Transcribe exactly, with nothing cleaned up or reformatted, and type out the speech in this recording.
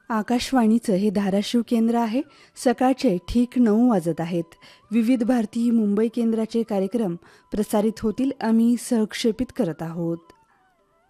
आकाशवाणीचं हे धाराशिव केंद्र आहे. सकाळचे ठीक नऊ वाजत आहेत. विविध भारती मुंबई केंद्राचे कार्यक्रम प्रसारित होतील. आम्ही सहक्षेपित करत आहोत.